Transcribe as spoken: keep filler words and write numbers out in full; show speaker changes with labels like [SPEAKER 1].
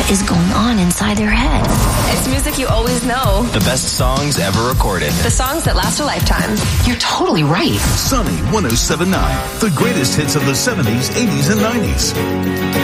[SPEAKER 1] is going on inside their head?
[SPEAKER 2] It's music you always know.
[SPEAKER 3] The best songs ever recorded.
[SPEAKER 2] The songs that last a lifetime.
[SPEAKER 1] You're totally right.
[SPEAKER 4] Sunny one oh seven point nine, the greatest hits of the seventies, eighties, and nineties.